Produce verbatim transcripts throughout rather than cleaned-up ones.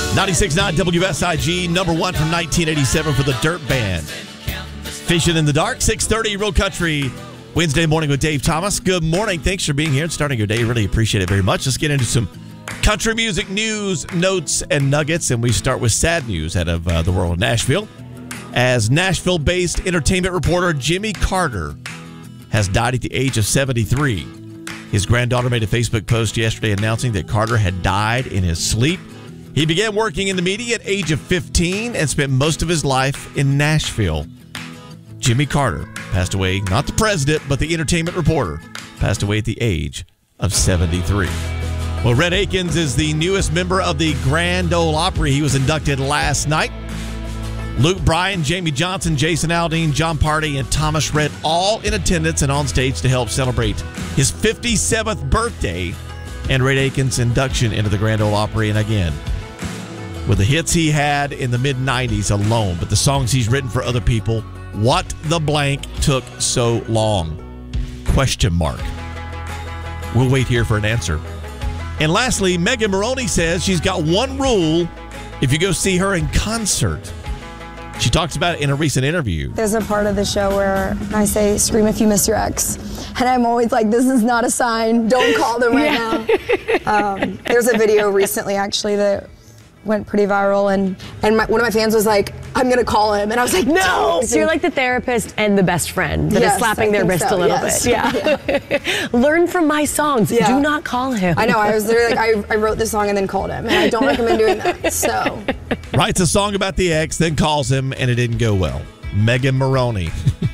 ninety-six point nine W S I G, number one from nineteen eighty-seven for the Dirt Band. Fishing in the Dark, six thirty, Real Country, Wednesday morning with Dave Thomas. Good morning. Thanks for being here and starting your day. Really appreciate it very much. Let's get into some country music news, notes, and nuggets. And we start with sad news out of uh, the world of Nashville. As Nashville-based entertainment reporter Jimmy Carter has died at the age of seventy-three. His granddaughter made a Facebook post yesterday announcing that Carter had died in his sleep. He began working in the media at age of fifteen and spent most of his life in Nashville. Jimmy Carter passed away, not the president, but the entertainment reporter, passed away at the age of seventy-three. Well, Rhett Akins is the newest member of the Grand Ole Opry. He was inducted last night. Luke Bryan, Jamie Johnson, Jason Aldean, John Party, and Thomas Rhett all in attendance and on stage to help celebrate his fifty-seventh birthday and Rhett Akins' induction into the Grand Ole Opry. And again, with the hits he had in the mid nineties alone, but the songs he's written for other people, what the blank took so long? Question mark. We'll wait here for an answer. And lastly, Megan Moroney says she's got one rule if you go see her in concert. She talks about it in a recent interview. There's a part of the show where I say, scream if you miss your ex. And I'm always like, this is not a sign. Don't call them right yeah. now. Um, there's a video recently, actually, that went pretty viral, and and my, one of my fans was like, I'm going to call him. And I was like, no. So you're like the therapist and the best friend that yes, is slapping I their wrist so. a little yes. bit. Yeah. yeah. Learn from my songs. Yeah. Do not call him. I know. I was literally like, I, I wrote this song and then called him. And I don't recommend doing that. So. Writes a song about the ex, then calls him, and it didn't go well. Megan Moroney.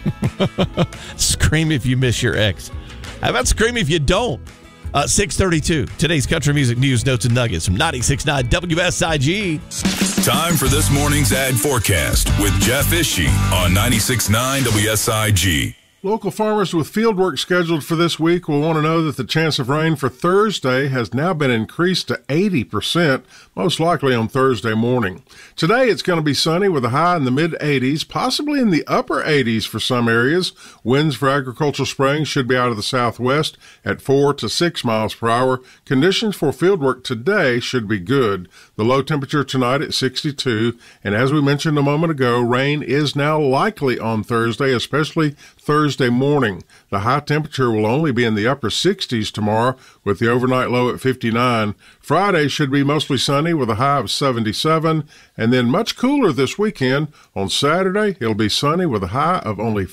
Scream if you miss your ex. How about scream if you don't? Uh, six thirty-two. Today's country music news, notes, and nuggets from ninety-six point nine W S I G. Time for this morning's ad forecast with Jeff Ishii on ninety-six point nine W S I G. Local farmers with field work scheduled for this week will want to know that the chance of rain for Thursday has now been increased to eighty percent, most likely on Thursday morning. Today it's going to be sunny with a high in the mid eighties, possibly in the upper eighties for some areas. Winds for agricultural spraying should be out of the southwest at four to six miles per hour. Conditions for field work today should be good. The low temperature tonight at sixty-two, and as we mentioned a moment ago, rain is now likely on Thursday, especially Thursday morning. The high temperature will only be in the upper sixties tomorrow with the overnight low at fifty-nine. Friday should be mostly sunny with a high of seventy-seven, and then much cooler this weekend. On Saturday, it'll be sunny with a high of only